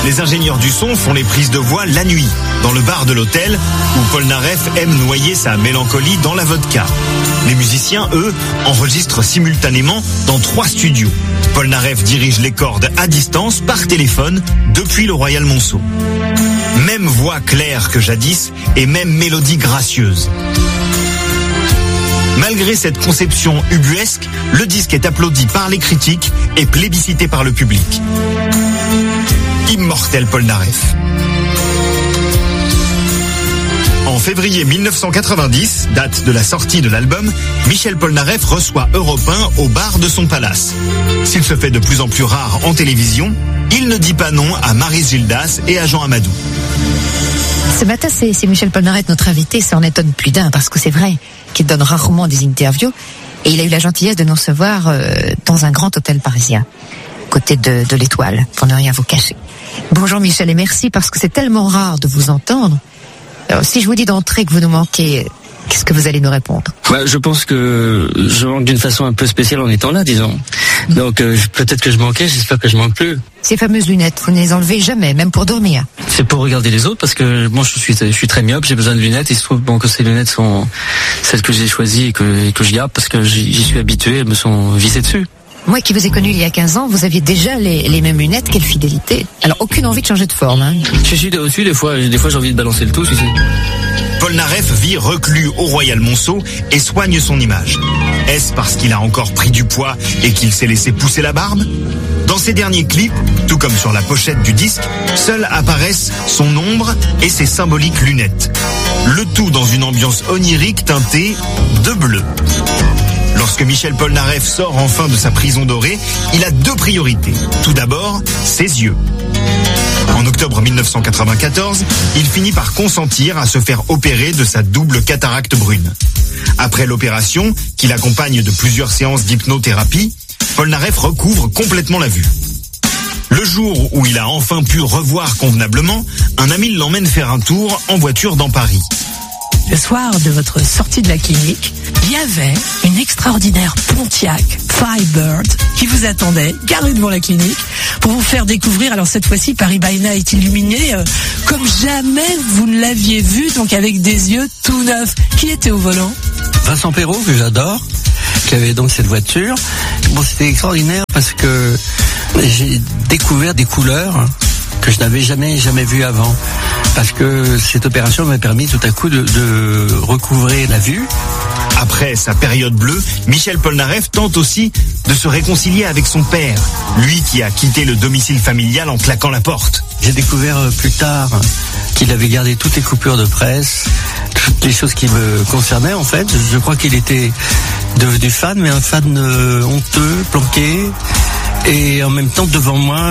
Les ingénieurs du son font les prises de voix la nuit, dans le bar de l'hôtel, où Polnareff aime noyer sa mélancolie dans la vodka. Les musiciens, eux, enregistrent simultanément dans 3 studios. Polnareff dirige les cordes à distance par téléphone depuis le Royal Monceau. Même voix claire que jadis et même mélodie gracieuse. Malgré cette conception ubuesque, le disque est applaudi par les critiques et plébiscité par le public. Immortel Polnareff. En février 1990, date de la sortie de l'album, Michel Polnareff reçoit Europe 1 au bar de son palace. S'il se fait de plus en plus rare en télévision, il ne dit pas non à Maryse Gildas et à Jean Amadou. Ce matin, c'est Michel Polnareff, notre invité. Ça en étonne plus d'un, parce que c'est vrai qu'il donne rarement des interviews. Et il a eu la gentillesse de nous recevoir dans un grand hôtel parisien, côté de l'Étoile, pour ne rien vous cacher. Bonjour Michel, et merci, parce que c'est tellement rare de vous entendre. Alors, si je vous dis d'entrée que vous nous manquez, qu'est-ce que vous allez nous répondre? Je pense que je manque d'une façon un peu spéciale en étant là, disons. Donc peut-être que je manquais, j'espère que je manque plus. Ces fameuses lunettes, vous ne les enlevez jamais, même pour dormir? C'est pour regarder les autres, parce que moi je suis très myope, j'ai besoin de lunettes. Il se trouve que ces lunettes sont celles que j'ai choisies et que je garde parce que j'y suis habitué, elles me sont vissées dessus. Moi qui vous ai connu il y a 15 ans, vous aviez déjà les mêmes lunettes. Quelle fidélité. Alors aucune envie de changer de forme, hein? Je suis au-dessus des fois j'ai envie de balancer le tout, ici. Polnareff vit reclus au Royal Monceau et soigne son image. Est-ce parce qu'il a encore pris du poids et qu'il s'est laissé pousser la barbe? Dans ses derniers clips, tout comme sur la pochette du disque, seuls apparaissent son ombre et ses symboliques lunettes. Le tout dans une ambiance onirique teintée de bleu. Lorsque Michel Polnareff sort enfin de sa prison dorée, il a 2 priorités. Tout d'abord, ses yeux. En octobre 1994, il finit par consentir à se faire opérer de sa double cataracte brune. Après l'opération, qui l'accompagne de plusieurs séances d'hypnothérapie, Polnareff recouvre complètement la vue. Le jour où il a enfin pu revoir convenablement, un ami l'emmène faire un tour en voiture dans Paris. Le soir de votre sortie de la clinique, il y avait une extraordinaire Pontiac Firebird qui vous attendait, garée devant la clinique, pour vous faire découvrir. Alors cette fois-ci, Paris by Night illuminé comme jamais vous ne l'aviez vu, donc avec des yeux tout neufs. Qui était au volant? Vincent Perrault, que j'adore, qui avait donc cette voiture. Bon, c'était extraordinaire parce que j'ai découvert des couleurs que je n'avais jamais vues avant. Parce que cette opération m'a permis tout à coup de recouvrer la vue. Après sa période bleue, Michel Polnareff tente aussi de se réconcilier avec son père, lui qui a quitté le domicile familial en claquant la porte. J'ai découvert plus tard qu'il avait gardé toutes les coupures de presse, toutes les choses qui me concernaient en fait. Je crois qu'il était devenu fan, mais un fan honteux, planqué. Et en même temps, devant moi,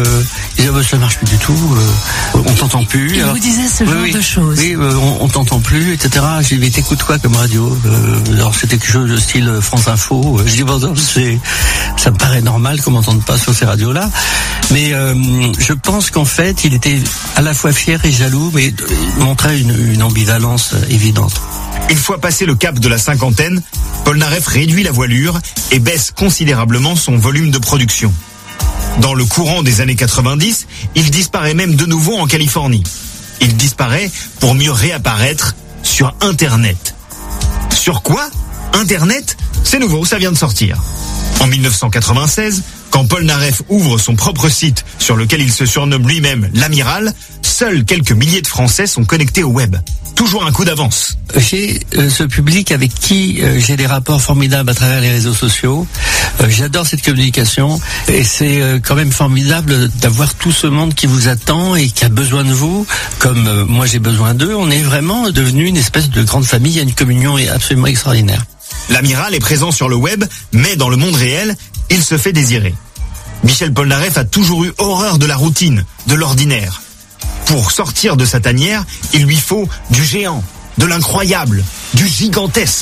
il disait ça marche plus du tout, on t'entend plus. Il vous disait ce genre de choses. Oui, on t'entend plus, etc. J'ai dit, mais t'écoutes quoi comme radio? Alors c'était quelque chose de style France Info. Je dis, bon, ça me paraît normal qu'on m'entende pas sur ces radios-là. Mais je pense qu'en fait, il était à la fois fier et jaloux, mais il montrait une ambivalence évidente. Une fois passé le cap de la cinquantaine, Polnareff réduit la voilure et baisse considérablement son volume de production. Dans le courant des années 90, il disparaît même de nouveau en Californie. Il disparaît pour mieux réapparaître sur Internet. Sur quoi? Internet? C'est nouveau, ça vient de sortir. En 1996, quand Polnareff ouvre son propre site sur lequel il se surnomme lui-même l'Amiral, seuls quelques milliers de Français sont connectés au web. Toujours un coup d'avance. J'ai ce public avec qui j'ai des rapports formidables à travers les réseaux sociaux. J'adore cette communication et c'est quand même formidable d'avoir tout ce monde qui vous attend et qui a besoin de vous, comme moi j'ai besoin d'eux. On est vraiment devenu une espèce de grande famille, il y a une communion absolument extraordinaire. L'Amiral est présent sur le web, mais dans le monde réel, il se fait désirer. Michel Polnareff a toujours eu horreur de la routine, de l'ordinaire. Pour sortir de sa tanière, il lui faut du géant, de l'incroyable, du gigantesque.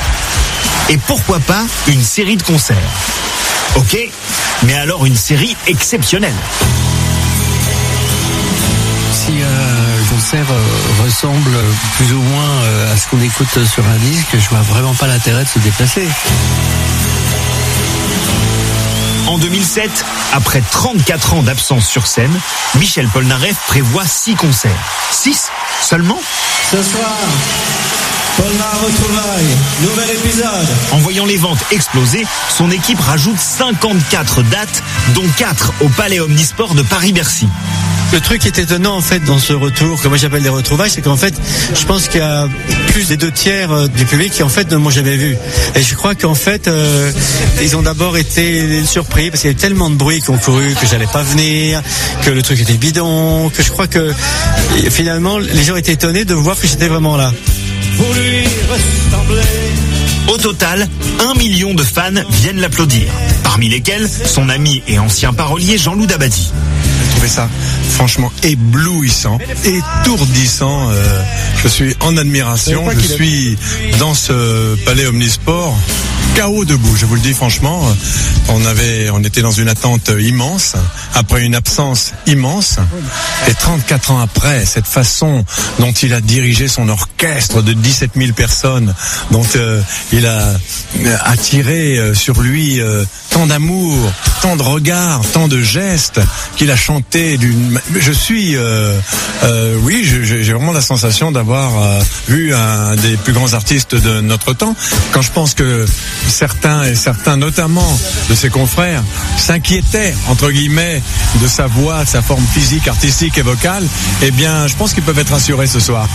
Et pourquoi pas une série de concerts? Ok, mais alors une série exceptionnelle. Si un concert ressemble plus ou moins à ce qu'on écoute sur un disque, je vois vraiment pas l'intérêt de se déplacer. En 2007, après 34 ans d'absence sur scène, Michel Polnareff prévoit 6 concerts. 6 seulement ? Ce soir, Polnareff retrouvailles, nouvel épisode. En voyant les ventes exploser, son équipe rajoute 54 dates, dont 4 au Palais Omnisport de Paris-Bercy. Le truc qui est étonnant en fait dans ce retour, que moi j'appelle des retrouvailles, c'est qu'en fait, je pense qu'il y a plus des 2/3 du public qui en fait ne m'ont jamais vu. Et je crois qu'en fait, ils ont d'abord été surpris parce qu'il y a eu tellement de bruit qu'on couru que j'allais pas venir, que le truc était bidon, que je crois que finalement les gens étaient étonnés de voir que j'étais vraiment là. Pour lui ressembler. Au total, 1 million de fans viennent l'applaudir, parmi lesquels son ami et ancien parolier Jean-Loup Dabadi. J'ai trouvé ça franchement éblouissant, étourdissant. Je suis en admiration. Je suis dans ce palais Omnisport, KO debout. Je vous le dis franchement. On était dans une attente immense, après une absence immense. Et 34 ans après, cette façon dont il a dirigé son orchestre de 17 000 personnes, dont il a attiré sur lui tant d'amour, tant de regards, tant de gestes, qu'il a chanté j'ai vraiment la sensation d'avoir vu un des plus grands artistes de notre temps. Quand je pense que certains notamment de ses confrères s'inquiétaient entre guillemets de sa voix, de sa forme physique, artistique et vocale, eh bien je pense qu'ils peuvent être rassurés ce soir.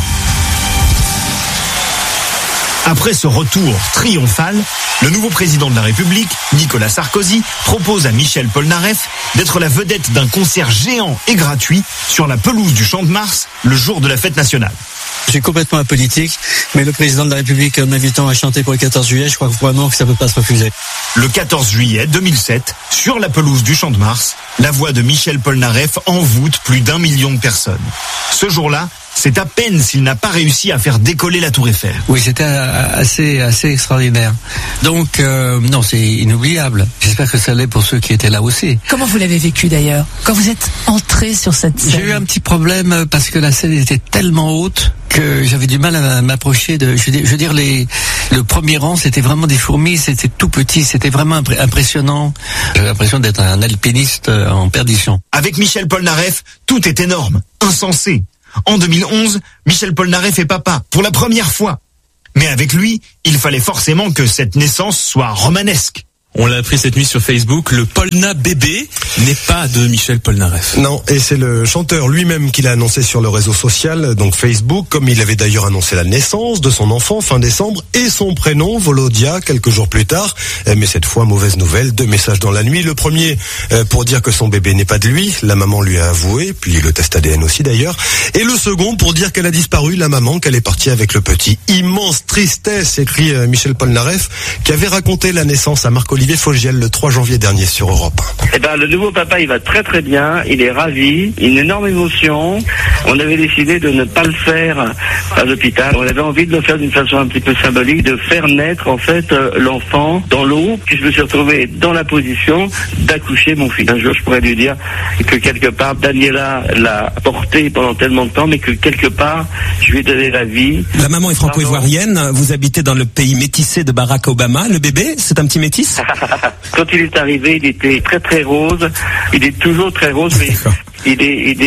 Après ce retour triomphal, le nouveau président de la République, Nicolas Sarkozy, propose à Michel Polnareff d'être la vedette d'un concert géant et gratuit sur la pelouse du Champ de Mars le jour de la fête nationale. Je suis complètement apolitique, mais le président de la République m'invitant à chanter pour le 14 juillet, je crois vraiment que ça ne peut pas se refuser. Le 14 juillet 2007, sur la pelouse du Champ de Mars, la voix de Michel Polnareff envoûte plus d'1 million de personnes. Ce jour-là, c'est à peine s'il n'a pas réussi à faire décoller la Tour Eiffel. Oui, c'était assez extraordinaire. Donc, non, c'est inoubliable. J'espère que ça l'est pour ceux qui étaient là aussi. Comment vous l'avez vécu d'ailleurs, quand vous êtes entré sur cette scène? J'ai eu un petit problème parce que la scène était tellement haute que j'avais du mal à m'approcher de. Je veux dire, le premier rang, c'était vraiment des fourmis, c'était tout petit, c'était vraiment impressionnant. J'avais l'impression d'être un alpiniste en perdition. Avec Michel Polnareff, tout est énorme, insensé. En 2011, Michel Polnareff est papa, pour la première fois. Mais avec lui, il fallait forcément que cette naissance soit romanesque. On l'a appris cette nuit sur Facebook, le Polna bébé n'est pas de Michel Polnareff. Non, et c'est le chanteur lui-même qui l'a annoncé sur le réseau social, donc Facebook, comme il avait d'ailleurs annoncé la naissance de son enfant fin décembre et son prénom, Volodia, quelques jours plus tard. Mais cette fois, mauvaise nouvelle, 2 messages dans la nuit. Le premier, pour dire que son bébé n'est pas de lui, la maman lui a avoué, puis le test ADN aussi d'ailleurs. Et le second, pour dire qu'elle a disparu, la maman, qu'elle est partie avec le petit. Immense tristesse, écrit Michel Polnareff, qui avait raconté la naissance à Marc-Olivier Fogiel le 3 janvier dernier sur Europe 1. Le nouveau papa, il va très très bien, il est ravi, une énorme émotion. On avait décidé de ne pas le faire à l'hôpital. On avait envie de le faire d'une façon un petit peu symbolique, de faire naître en fait l'enfant dans l'eau. Puis je me suis retrouvé dans la position d'accoucher mon fils. Un jour, je pourrais lui dire que quelque part, Daniela l'a porté pendant tellement de temps, mais que quelque part, je lui ai donné la vie. La maman est franco-ivoirienne, vous habitez dans le pays métissé de Barack Obama. Le bébé, c'est un petit métis? Quand il est arrivé, il était très très rose. Il est toujours très rose, mais il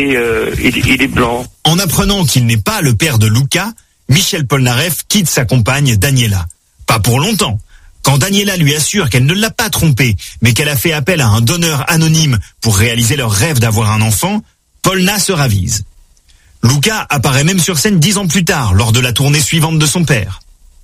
est blanc. En apprenant qu'il n'est pas le père de Luca, Michel Polnareff quitte sa compagne Daniela. Pas pour longtemps. Quand Daniela lui assure qu'elle ne l'a pas trompé, mais qu'elle a fait appel à un donneur anonyme pour réaliser leur rêve d'avoir un enfant, Polna se ravise. Luca apparaît même sur scène 10 ans plus tard, lors de la tournée suivante de son père.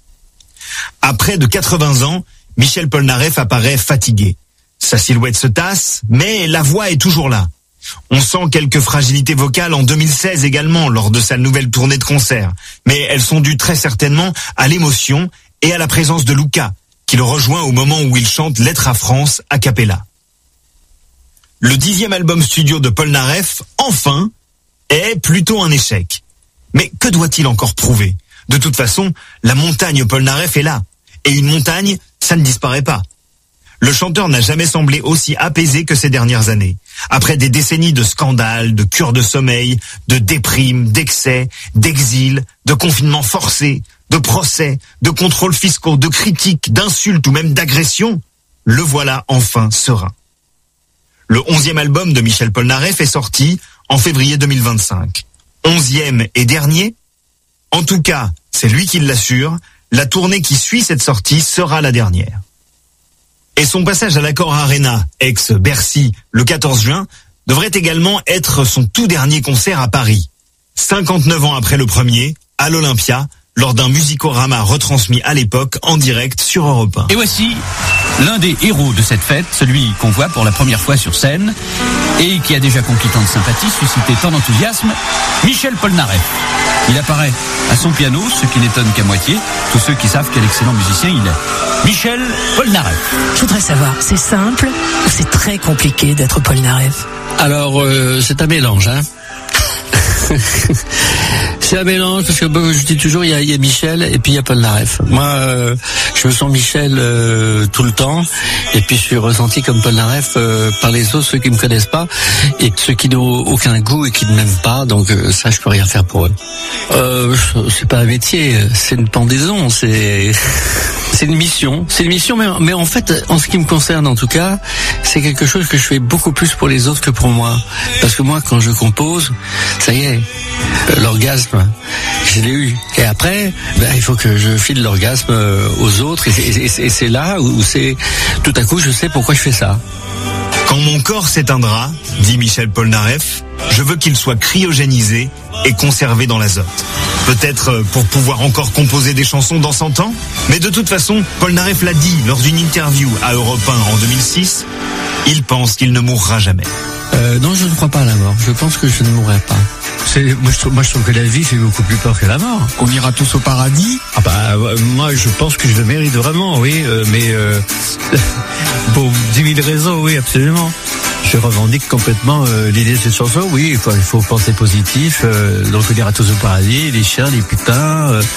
À près de 80 ans, Michel Polnareff apparaît fatigué. Sa silhouette se tasse, mais la voix est toujours là. On sent quelques fragilités vocales en 2016 également, lors de sa nouvelle tournée de concert. Mais elles sont dues très certainement à l'émotion et à la présence de Luca, qui le rejoint au moment où il chante Lettre à France a cappella. Le 10e album studio de Polnareff, enfin, est plutôt un échec. Mais que doit-il encore prouver? De toute façon, la montagne Polnareff est là. Et une montagne, ça ne disparaît pas. Le chanteur n'a jamais semblé aussi apaisé que ces dernières années. Après des décennies de scandales, de cures de sommeil, de déprimes, d'excès, d'exil, de confinements forcés, de procès, de contrôles fiscaux, de critiques, d'insultes ou même d'agressions, le voilà enfin serein. le 11e album de Michel Polnareff, est sorti en février 2025. 11e et dernier? En tout cas, c'est lui qui l'assure, la tournée qui suit cette sortie sera la dernière. Et son passage à l'Accor Arena, ex-Bercy, le 14 juin, devrait également être son tout dernier concert à Paris. 59 ans après le premier, à l'Olympia, lors d'un musicorama retransmis à l'époque en direct sur Europe 1. Et voici l'un des héros de cette fête, celui qu'on voit pour la première fois sur scène et qui a déjà conquis tant de sympathie, suscité tant d'enthousiasme, Michel Polnareff. Il apparaît à son piano, ce qui n'étonne qu'à moitié tous ceux qui savent quel excellent musicien il est. Michel Polnareff. Je voudrais savoir, c'est simple ou c'est très compliqué d'être Polnareff? Alors, c'est un mélange, hein. C'est un mélange parce que je dis toujours il y a Michel et puis il y a Polnareff. Moi je me sens Michel tout le temps et puis je suis ressenti comme Polnareff par les autres, ceux qui me connaissent pas et ceux qui n'ont aucun goût et qui ne m'aiment pas, donc ça je peux rien faire pour eux. C'est pas un métier, c'est une pendaison, c'est une mission, mais en fait, en ce qui me concerne en tout cas, c'est quelque chose que je fais beaucoup plus pour les autres que pour moi. Parce que moi, quand je compose, ça y est, l'orgasme, je l'ai eu. Et après, il faut que je file l'orgasme aux autres, et c'est là où c'est, tout à coup, je sais pourquoi je fais ça. Quand mon corps s'éteindra, dit Michel Polnareff, je veux qu'il soit cryogénisé et conservé dans l'azote. Peut-être pour pouvoir encore composer des chansons dans 100 ans. Mais de toute façon, Polnareff l'a dit lors d'une interview à Europe 1 en 2006, il pense qu'il ne mourra jamais. Non, je ne crois pas à la mort. Je pense que je ne mourrai pas. Moi, je trouve que la vie fait beaucoup plus peur que la mort. On ira tous au paradis? Moi, je pense que je le mérite vraiment, oui. Mais pour 10 000 raisons, oui, absolument. Je revendique complètement l'idée de cette chanson. Oui, il faut penser positif. Donc on ira tous au paradis, les chiens, les putains.